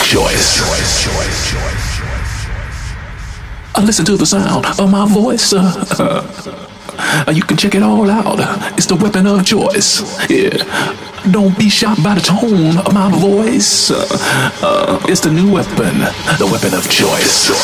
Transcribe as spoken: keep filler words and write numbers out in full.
choice. Uh, listen to the sound of my voice. Uh, uh, you can check it all out. It's the weapon of choice. Yeah. Don't be shocked by the tone of my voice. Uh, uh, it's the new weapon, the weapon of choice.